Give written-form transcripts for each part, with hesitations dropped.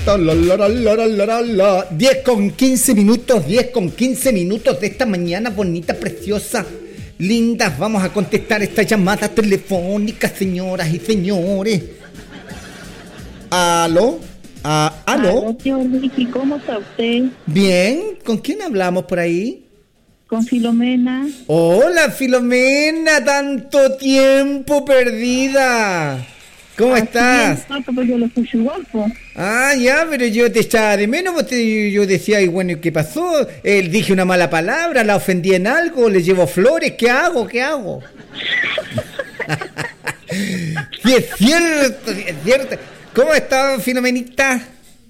10 con 15 minutos, 10 con 15 minutos de esta mañana bonita, preciosa, lindas. Vamos a contestar esta llamada telefónica, señoras y señores. ¿Aló? ¿Aló? Tío Ricky, ¿cómo está usted? Bien, ¿con quién hablamos por ahí? Con Filomena. Hola, Filomena, tanto tiempo perdida. ¿Cómo estás? Pues yo lo escucho igual, pues. Ah, ya, pero yo te echaba de menos, yo decía, y bueno, ¿qué pasó? Dije una mala palabra, la ofendí en algo, le llevo flores, ¿qué hago? Sí, es cierto. ¿Cómo está, Filomenita?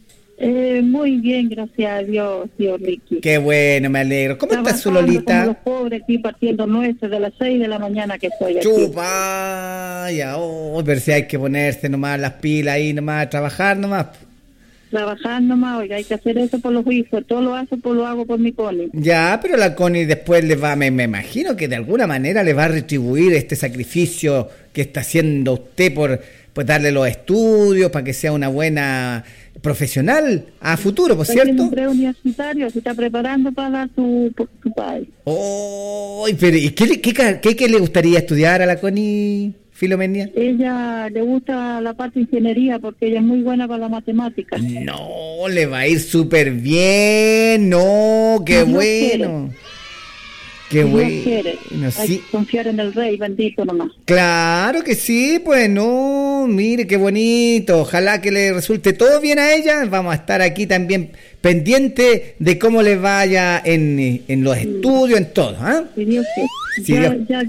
Muy bien, gracias a Dios, tío Ricky. Qué bueno, me alegro. ¿Cómo está su Lolita? Como los pobres aquí partiendo nueces de las 6 de la mañana que estoy aquí. Chupa, ya, pero si hay que ponerse nomás las pilas ahí, nomás, trabajar nomás. Trabajar nomás, oiga, hay que hacer eso por los hijos, todo lo hago por mi Connie. Ya, pero la Connie después le va, me imagino que de alguna manera le va a retribuir este sacrificio que está haciendo usted por darle los estudios, para que sea una buena profesional a futuro, ¿por cierto? Tiene un preuniversitario, se está preparando para dar su padre. Oh, pero ¿y qué le gustaría estudiar a la Connie, Filomena? Ella le gusta la parte de ingeniería porque ella es muy buena para la matemática. No, le va a ir súper bien, no, qué bueno. Qué bueno. Hay que confiar en el Rey, bendito nomás. Claro que sí, pues no, mire qué bonito. Ojalá que le resulte todo bien a ella. Vamos a estar aquí también pendiente de cómo le vaya en los estudios, en todo, ¿ah? Si Dios quiere. Ya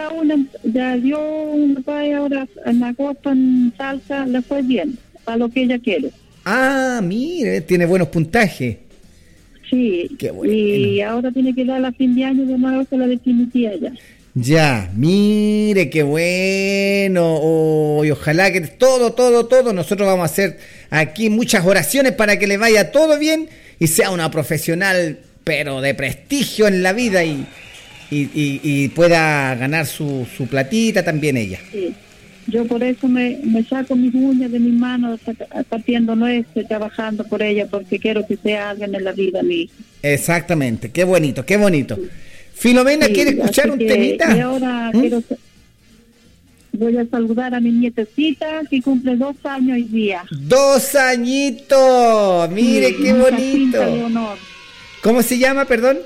dio un país ahora en agosto en salsa, le fue bien, para lo que ella quiere. Ah, mire, tiene buenos puntajes. Sí, qué bueno. Y ahora tiene que dar a fin de año de nuevo con la definitiva ya. Ya, mire, qué bueno. Oh, y ojalá que todo, nosotros vamos a hacer aquí muchas oraciones para que le vaya todo bien y sea una profesional, pero de prestigio en la vida y pueda ganar su platita también ella. Sí. Yo por eso me saco mis uñas de mis manos partiendo nueces, trabajando por ella, porque quiero que sea alguien en la vida mi hija. Exactamente, qué bonito. Sí. Filomena, ¿quiere escuchar un temita? Y ahora voy a saludar a mi nietecita que cumple 2 años hoy día. 2 añitos, mire qué bonito. Jacinta Leonor. ¿Cómo se llama, perdón?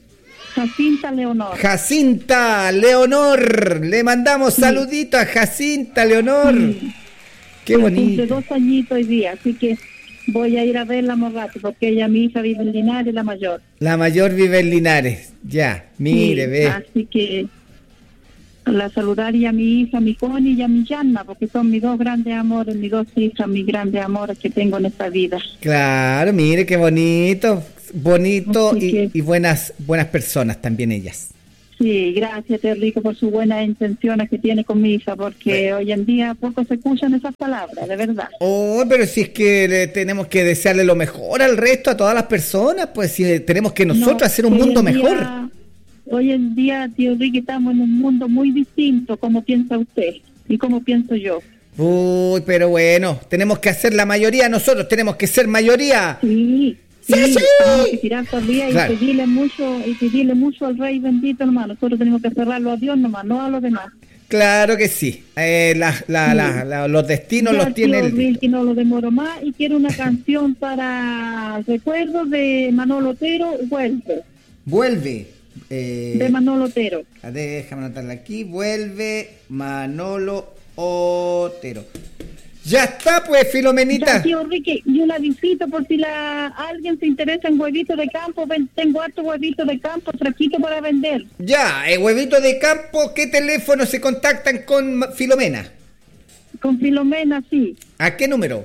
Jacinta Leonor, le mandamos saluditos a Jacinta Leonor. Qué bonito. Cumple 2 añitos hoy día, así que voy a ir a verla más rato, porque ella, mi hija, vive en Linares, la mayor. La mayor vive en Linares, ya, mire, ve. Así que la saludaría a mi hija, mi Connie y a mi Yanna, porque son mis 2 grandes amores, mis 2 hijas, mis grandes amores que tengo en esta vida. Claro, mire qué bonito y buenas personas también ellas. Sí, gracias, Rico, por sus buenas intenciones que tiene con mi hija, porque hoy en día poco se escuchan esas palabras, de verdad. Oh, pero si es que tenemos que desearle lo mejor al resto, a todas las personas, pues si tenemos que nosotros hacer un mundo mejor. Hoy en día, tío Ricky, estamos en un mundo muy distinto, como piensa usted y como pienso yo. Uy, pero bueno, tenemos que hacer la mayoría, nosotros tenemos que ser mayoría. Sí. Sí. Tenemos que tirar todavía claro. y pedirle mucho al Rey bendito nomás. Nosotros tenemos que cerrarlo a Dios nomás, no a los demás. Claro que sí. Los destinos los tiene el Ricky, que no lo demoro más, y quiero una canción para recuerdos de Manolo Otero, Vuelve. De Manolo Otero. Déjame anotarla aquí. Vuelve Manolo Otero. Ya está, pues, Filomenita. Ya, tío Ricky, y una visita por si alguien se interesa en huevitos de campo. Tengo hartos huevitos de campo, fresquito para vender. Ya, huevitos de campo. ¿Qué teléfono se contactan con Filomena? Con Filomena, sí. ¿A qué número?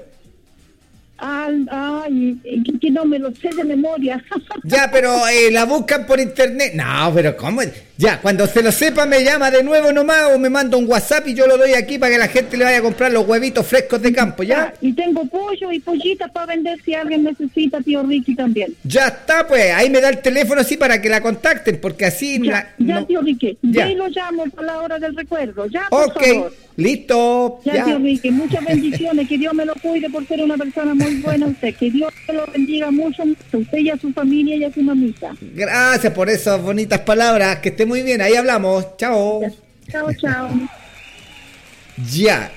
Que no me lo sé de memoria. Ya, pero la buscan por internet. No, pero ¿cómo? Ya, cuando se lo sepa me llama de nuevo nomás o me manda un WhatsApp y yo lo doy aquí para que la gente le vaya a comprar los huevitos frescos de campo, ¿ya? Y tengo pollo y pollitas para vender si alguien necesita, tío Ricky, también. Ya está, pues, ahí me da el teléfono así para que la contacten, porque así... Tío Ricky, ya lo llamo a la hora del recuerdo, ya, por favor. Listo. Ya, tío Ricky, muchas bendiciones, que Dios me lo cuide por ser una persona muy buena usted, que Dios lo bendiga mucho a usted y a su familia y a su mamita. Gracias por esas bonitas palabras, que esté muy bien, ahí hablamos, chao. Chao, chao. Ya,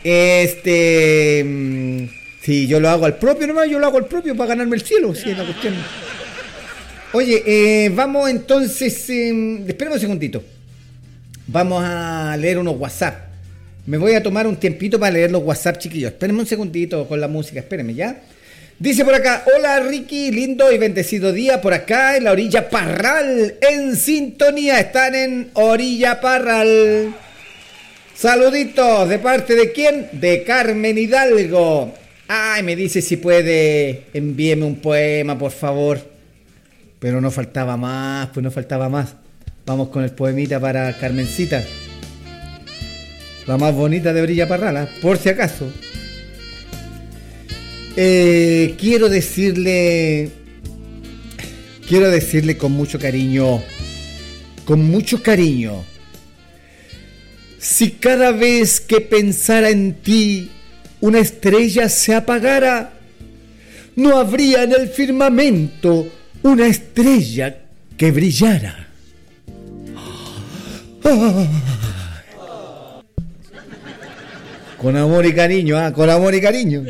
sí, yo lo hago al propio nomás, yo lo hago al propio para ganarme el cielo, si es la cuestión. Oye, vamos entonces, espérame un segundito, vamos a leer unos WhatsApp. Me voy a tomar un tiempito para leer los WhatsApp, chiquillos. Espérenme un segundito con la música, espérenme, ¿ya? Dice por acá, hola Ricky, lindo y bendecido día por acá en la Orilla Parral, en sintonía, están en Orilla Parral. Saluditos, ¿de parte de quién? De Carmen Hidalgo. Ay, me dice si puede, envíeme un poema, por favor. Pero no faltaba más, pues no faltaba más. Vamos con el poemita para Carmencita. La más bonita de Orilla Parral, por si acaso. Quiero decirle con mucho cariño, si cada vez que pensara en ti una estrella se apagara, no habría en el firmamento una estrella que brillara. Con amor y cariño, con amor y cariño.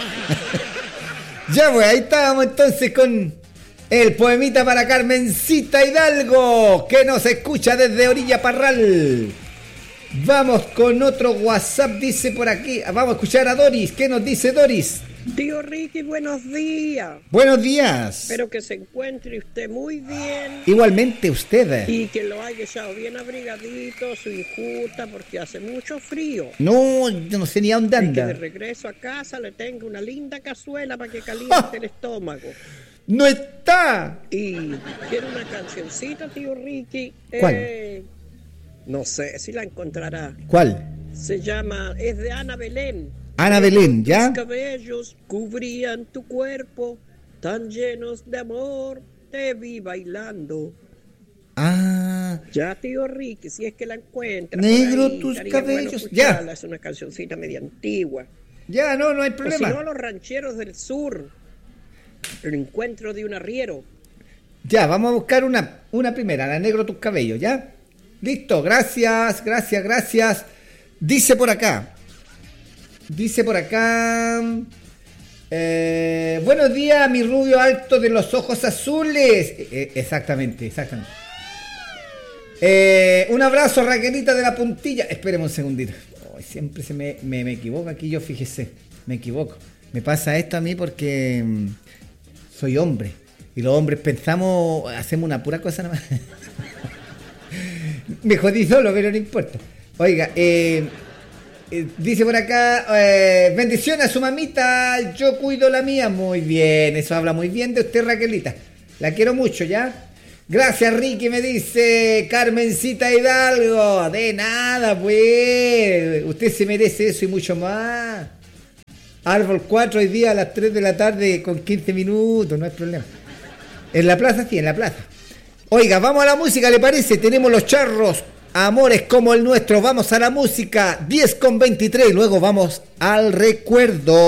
Ya pues, ahí estábamos entonces con el poemita para Carmencita Hidalgo, que nos escucha desde Orilla Parral. Vamos con otro WhatsApp, dice por aquí. Vamos a escuchar a Doris. ¿Qué nos dice Doris? Tío Ricky, buenos días. Buenos días. Espero que se encuentre usted muy bien. Igualmente usted. Y que lo haya echado bien abrigadito, su injusta, porque hace mucho frío. No, yo no sé ni a dónde anda. Y que de regreso a casa le tenga una linda cazuela para que caliente el estómago. ¡No está! Y quiere una cancioncita, tío Ricky. ¿Cuál? No sé si la encontrará. ¿Cuál? Se llama, es de Ana Belén. Ana Belén, ¿ya? Tus cabellos cubrían tu cuerpo, tan llenos de amor, te vi bailando. Ah. Ya, tío Ricky, si es que la encuentras. Negro ahí, tus cabellos. Bueno, ya. Es una cancioncita media antigua. Ya, no hay problema. O si no, Los Rancheros del Sur. El encuentro de un arriero. Ya, vamos a buscar una primera, la Negro tus cabellos, ¿ya? Listo, gracias. Dice por acá. Buenos días, mi rubio alto de los ojos azules. Exactamente. Un abrazo, Raquelita de la Puntilla. Espéreme un segundito. Siempre se me equivoco aquí, yo fíjese. Me equivoco. Me pasa esto a mí porque soy hombre. Y los hombres hacemos una pura cosa nada más. Me jodí solo, pero no importa. Oiga, dice por acá, bendiciones a su mamita, yo cuido la mía. Muy bien, eso habla muy bien de usted, Raquelita. La quiero mucho, ¿ya? Gracias, Ricky, me dice Carmencita Hidalgo. De nada, pues. Usted se merece eso y mucho más. Árbol 4 hoy día a las 3 de la tarde con 15 minutos, no hay problema. En la plaza, sí, en la plaza. Oiga, vamos a la música, ¿le parece? Tenemos los charros, amores como el nuestro. Vamos a la música, 10:23, luego vamos al recuerdo.